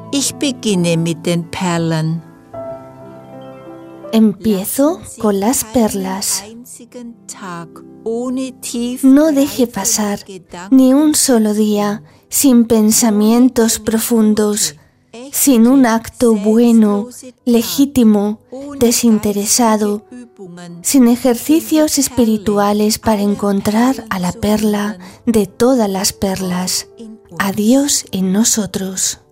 Ich beginne mit den Perlen. Empiezo con las perlas. No deje pasar ni un solo día sin pensamientos profundos, sin un acto bueno, legítimo, desinteresado, sin ejercicios espirituales para encontrar a la perla de todas las perlas, a Dios en nosotros.